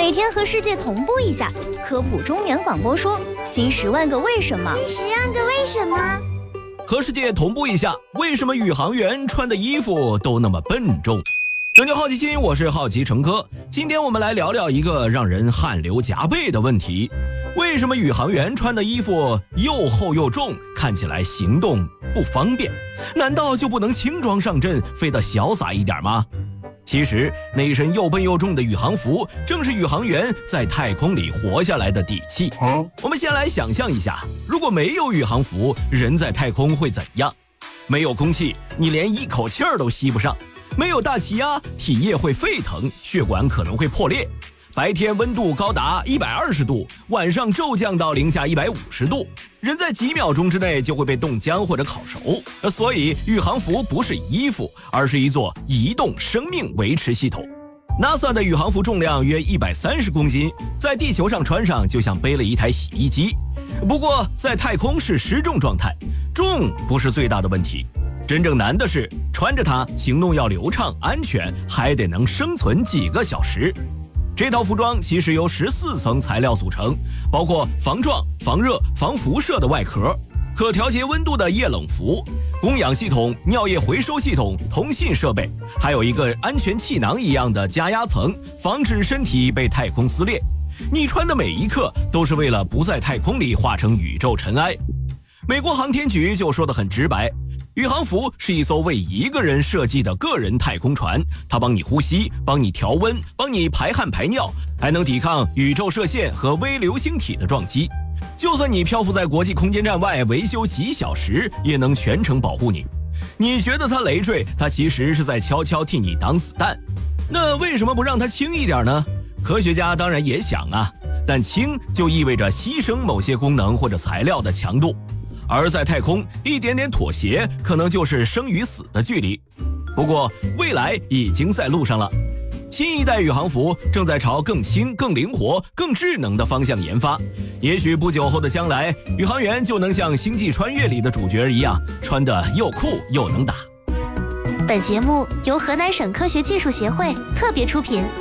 每天和世界同步一下，科普中年广播说新10万个为什么。 新10万个为什么？ 和世界同步一下，为什么宇航员穿的衣服都那么笨重？拯救好奇心，我是好奇成哥。今天我们来聊聊一个让人汗流浃背的问题：为什么宇航员穿的衣服又厚又重，看起来行动不方便？难道就不能轻装上阵，飞得潇洒一点吗？其实那一身又笨又重的宇航服，正是宇航员在太空里活下来的底气。我们先来想象一下，如果没有宇航服，人在太空会怎样？没有空气，你连一口气儿都吸不上；没有大气压，体液会沸腾，血管可能会破裂；白天温度高达120度，晚上骤降到-150度，人在几秒钟之内就会被冻僵或者烤熟。所以宇航服不是衣服，而是一座移动生命维持系统。NASA 的宇航服重量约130公斤，在地球上穿上就像背了一台洗衣机。不过在太空是失重状态，重不是最大的问题，真正难的是穿着它行动要流畅安全，还得能生存几个小时。这套服装其实由14层材料组成，包括防撞、防热、防辐射的外壳，可调节温度的液冷服，供氧系统、尿液回收系统、通信设备，还有一个安全气囊一样的加压层，防止身体被太空撕裂。你穿的每一刻都是为了不在太空里化成宇宙尘埃。美国航天局就说得很直白，宇航服是一艘为一个人设计的个人太空船，它帮你呼吸，帮你调温，帮你排汗排尿，还能抵抗宇宙射线和微流星体的撞击。就算你漂浮在国际空间站外维修几小时，也能全程保护你。你觉得它累赘，它其实是在悄悄替你挡子弹。那为什么不让它轻一点呢？科学家当然也想啊，但轻就意味着牺牲某些功能或者材料的强度。而在太空，一点点妥协可能就是生与死的距离。不过未来已经在路上了，新一代宇航服正在朝更轻、更灵活、更智能的方向研发。也许不久后的将来，宇航员就能像《星际穿越》里的主角一样，穿得又酷又能打。 本节目由河南省科学技术协会特别出品。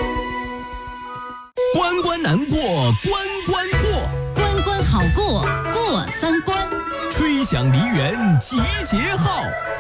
关关难过关关过， 关关好过过3关， 吹响梨园集结号。